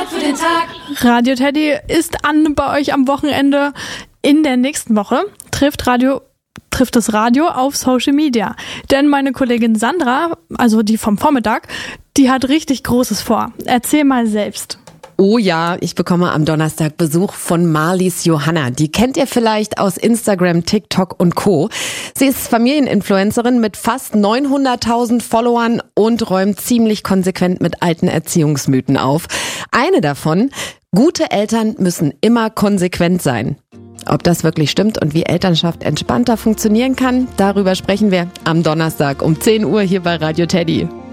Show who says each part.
Speaker 1: Wort für den Tag.
Speaker 2: Radio Teddy ist an bei euch am Wochenende. In der nächsten Woche trifft das Radio auf Social Media. Denn meine Kollegin Sandra, also die vom Vormittag, die hat richtig Großes vor. Erzähl mal selbst.
Speaker 3: Oh ja, ich bekomme am Donnerstag Besuch von Marlies Johanna. Die kennt ihr vielleicht aus Instagram, TikTok und Co. Sie ist Familieninfluencerin mit fast 900.000 Followern und räumt ziemlich konsequent mit alten Erziehungsmythen auf. Eine davon: Gute Eltern müssen immer konsequent sein. Ob das wirklich stimmt und wie Elternschaft entspannter funktionieren kann, darüber sprechen wir am Donnerstag um 10 Uhr hier bei Radio Teddy.